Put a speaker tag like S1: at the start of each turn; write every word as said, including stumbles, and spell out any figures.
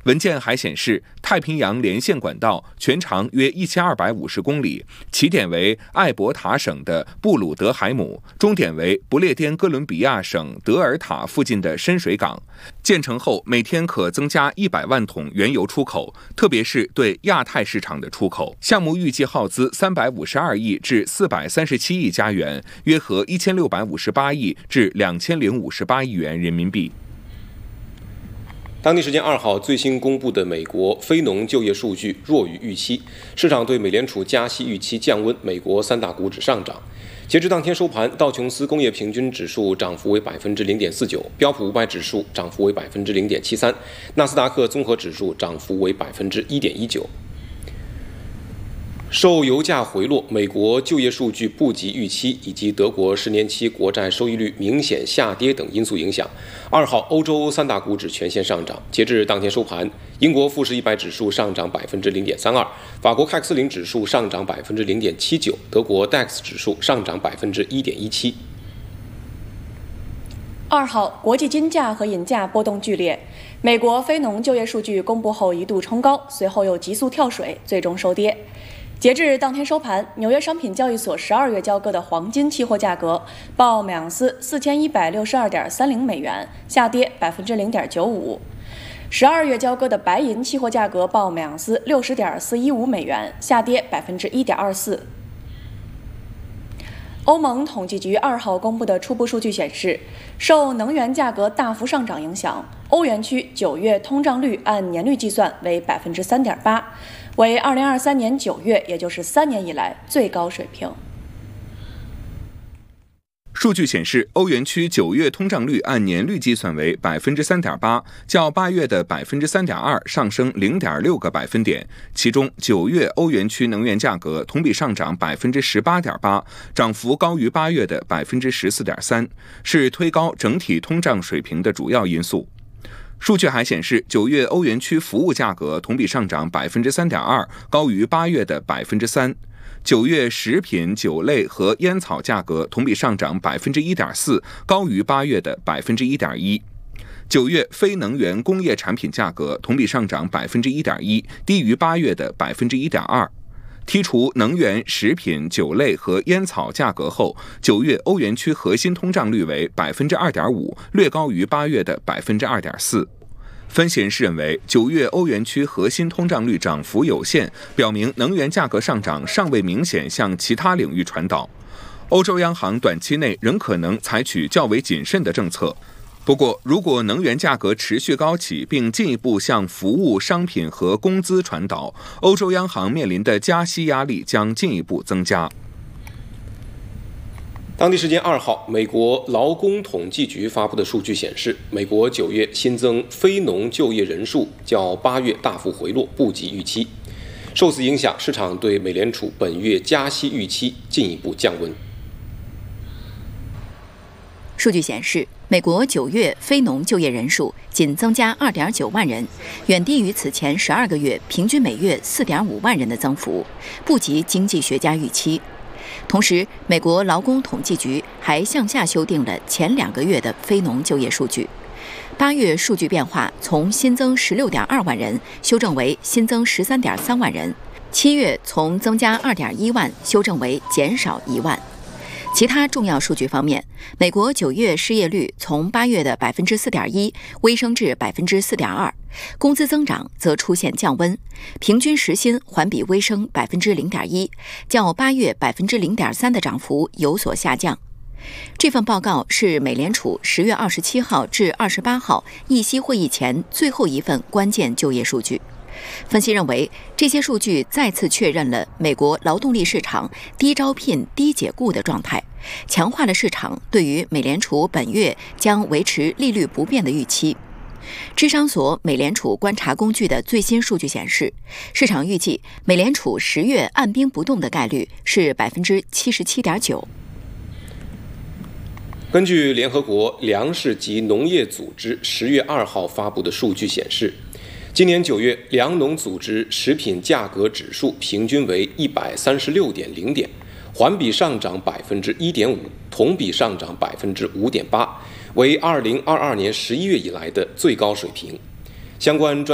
S1: 文件还显示，太平洋连线管道全长约一千二百五十公里，起点为艾伯塔省的布鲁德海姆，终点为不列颠哥伦比亚省德尔塔附近的深水港。建成后，每天可增加一百万桶原油出口，特别是对亚太市场的出口。项目预计耗资三百五十二亿至四百三十七亿加元，约合一千六百五十八亿至两千零五十八亿元人民币。
S2: 当地时间二号最新公布的美国非农就业数据弱于预期，市场对美联储加息预期降温，美国三大股指上涨。截至当天收盘，道琼斯工业平均指数涨幅为百分之零点四九，标普五百指数涨幅为百分之零点七三，纳斯达克综合指数涨幅为百分之一点一九。受油价回落、美国就业数据不及预期以及德国十年期国债收益率明显下跌等因素影响，二号欧洲三大股指全线上涨。截至当天收盘，英国富时一百指数上涨百分之零点三二，法国凯克斯林指数上涨百分之零点七九，德国 D A X 指数上涨百分之一点一七。
S3: 二号，国际金价和银价波动剧烈。美国非农就业数据公布后一度冲高，随后又急速跳水，最终收跌。截至当天收盘，纽约商品交易所十二月交割的黄金期货价格报每盎司四千一百六十二点三零美元，下跌百分之零点九五。十二月交割的白银期货价格报每盎司六十点四一五美元，下跌百分之一点二四。欧盟统计局二号公布的初步数据显示，受能源价格大幅上涨影响，欧元区九月通胀率按年率计算为百分之三点八，为二零二三年九月，也就是三年以来最高水平。
S1: 数据显示，欧元区九月通胀率按年率计算为百分之三点八，较八月的百分之三点二上升零点六个百分点。其中，九月欧元区能源价格同比上涨百分之十八点八，涨幅高于八月的百分之十四点三，是推高整体通胀水平的主要因素。数据还显示，九月欧元区服务价格同比上涨百分之三点二，高于八月的百分之三。九月食品、酒类和烟草价格同比上涨百分之一点四，高于八月的百分之一点一。九月非能源工业产品价格同比上涨百分之一点一，低于八月的百分之一点二。剔除能源、食品、酒类和烟草价格后，九月欧元区核心通胀率为百分之二点五，略高于八月的百分之二点四。分析人士认为，九月欧元区核心通胀率涨幅有限，表明能源价格上涨尚未明显向其他领域传导。欧洲央行短期内仍可能采取较为谨慎的政策。不过，如果能源价格持续高企，并进一步向服务、商品和工资传导，欧洲央行面临的加息压力将进一步增加。
S2: 当地时间二号，美国劳工统计局发布的数据显示，美国九月新增非农就业人数较八月大幅回落，不及预期。受此影响，市场对美联储本月加息预期进一步降温。
S4: 数据显示，美国九月非农就业人数仅增加 二点九万人，远低于此前十二个月平均每月 四点五万人的增幅，不及经济学家预期。同时，美国劳工统计局还向下修订了前两个月的非农就业数据。八月数据变化从新增 十六点二万人修正为新增 十三点三万人，七月从增加 二点一万修正为减少一万。其他重要数据方面，美国九月失业率从八月的百分之四点一微升至百分之四点二，工资增长则出现降温，平均时薪环比微升百分之零点一，较八月百分之零点三的涨幅有所下降。这份报告是美联储十月二十七号至二十八号议息会议前最后一份关键就业数据。分析认为，这些数据再次确认了美国劳动力市场低招聘、低解雇的状态，强化了市场对于美联储本月将维持利率不变的预期。芝商所美联储观察工具的最新数据显示，市场预计美联储十月按兵不动的概率是百分之七十七点九。
S2: 根据联合国粮食及农业组织十月二号发布的数据显示，今年九月粮农组织食品价格指数平均为一百三十六点零点，环比上涨百分之一点五，同比上涨百分之五点八，为二零二二年十一月以来的最高水平。相关专